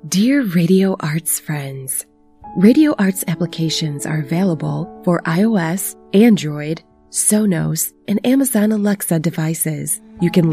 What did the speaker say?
Dear Radio Arts friends, Radio Arts applications are available for iOS, Android, Sonos, and Amazon Alexa devices. You can